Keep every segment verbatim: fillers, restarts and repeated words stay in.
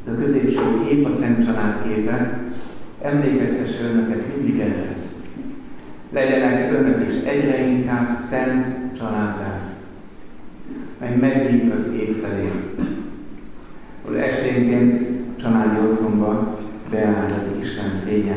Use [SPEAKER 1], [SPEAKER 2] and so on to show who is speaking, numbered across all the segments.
[SPEAKER 1] de a középső kép, a Szent Család képe, emlékeztesse önöket mindig erre. Legyenek önök is egyre inkább szent családdá, mely megnyílik az ég felé, ahol esténként családi otthonba beállhat Isten fénye.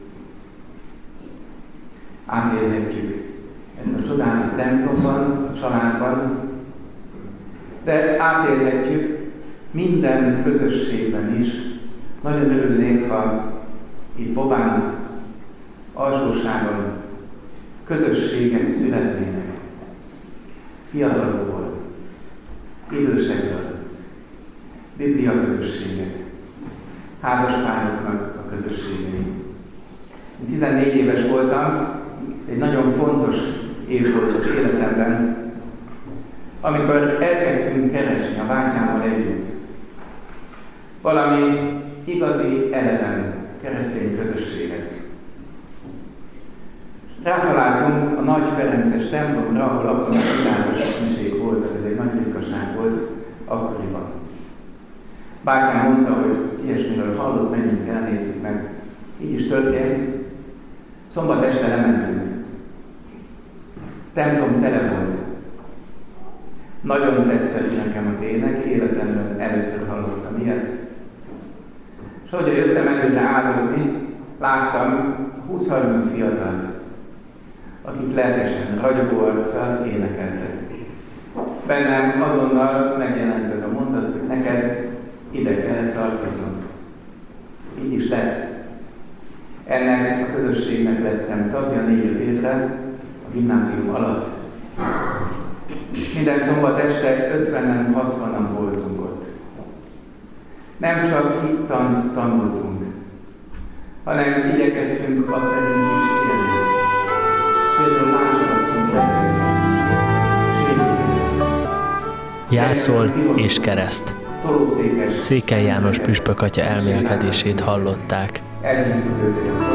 [SPEAKER 1] Átélhetjük ezt a csodát a templomban, a családban, de átélhetjük minden közösségben is. Nagyon örülnék, ha itt Bobán, Alsóságon közösségek születnének. Fiatalokból, idősekből, Biblia közösségek, házaspároknak a közösségei. Én tizennégy éves voltam, egy nagyon fontos év volt az életemben, amikor elkezdtünk keresni a bátyámmal együtt valami igazi, eleven keresztény közösséget. Rátaláltunk a Nagy Ferences templomra, ahol akkor a világosság volt, ez egy nagy ritkaság volt akkoriban. Bátyám mondta, hogy ilyesmiről hallott, menjünk el, nézzük meg. Így is történt. Szombat este lementünk. Templom tele volt. Nagyon tetszett nekem az ének, életemben először hallottam ilyet. És ahogy jöttem előre áldozni, láttam húsz-harminc fiatalt, akik lelkesen, ragyogó arccal énekeltek. Bennem azonnal megjelent ez a mondat, hogy neked ide kell tartozni. Így is lett. Ennek a közösségnek lettem tagja négy-öt évre a gimnázium alatt. Minden szombat este ötvenen, hatvanan voltunk ott. Nem csak hittant tanultunk, hanem igyekeztünk azt szerint is élni. Például látogattunk le.
[SPEAKER 2] Jászol és kereszt. Székely János püspök atya elmélkedését hallották.